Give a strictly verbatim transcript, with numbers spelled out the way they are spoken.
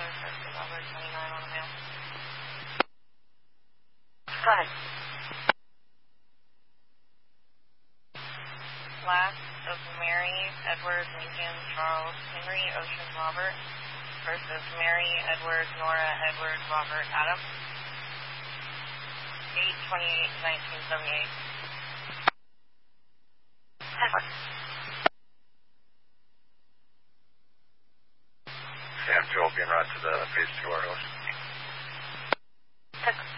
Robert twenty-nine on the mail. Go ahead. Last of Mary, Edward, Lincoln, Charles, Henry, Ocean, Robert versus Mary, Edward, Nora, Edward, Robert, Adam. eight twenty-eight nineteen seventy-eight. Sam Joel being right to the phase two R O. Six.